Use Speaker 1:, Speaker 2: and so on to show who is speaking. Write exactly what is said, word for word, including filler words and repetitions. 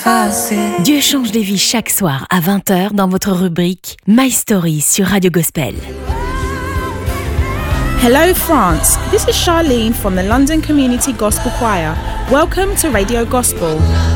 Speaker 1: effacé.
Speaker 2: Dieu change des vies chaque soir à vingt heures dans votre rubrique My Story sur Radio Gospel.
Speaker 3: Hello France, this is Charlene from the London Community Gospel Choir. Welcome to Radio Gospel.